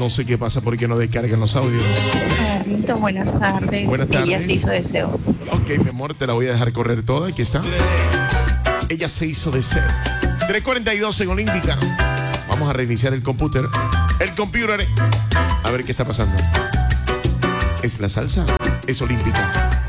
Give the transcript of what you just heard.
No sé qué pasa porque no descargan los audios. Carlito, buenas tardes. Buenas tardes. Ella se hizo deseo. Ok, mi amor, te la voy a dejar correr toda. Aquí está. Ella se hizo deseo. 3:42 en Olímpica. Vamos a reiniciar el computer. El computer. A ver qué está pasando. ¿Es la salsa? Es Olímpica.